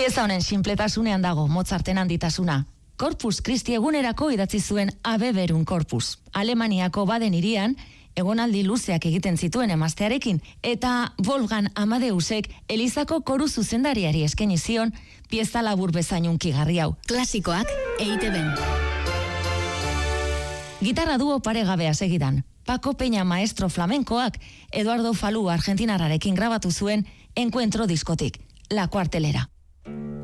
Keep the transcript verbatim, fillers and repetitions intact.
Pieza honen sinpletasunean dago Mozarten handitasuna. Corpus Christi egunerako idatzi zuen Abeberun Corpus. Alemaniako Baden hirian, egonaldi luzeak egiten zituen emaztearekin, eta Wolfgang Amadeusek Elizako koru zuzendariari eskaini zion pieza labur bezain hunkigarri hau. Klasikoak E I Te Ben. Gitarra duo paregabea segidan. Paco Peña maestro flamenkoak Eduardo Falú argentinarrarekin grabatu zuen Encuentro diskotik, La Cuartelera.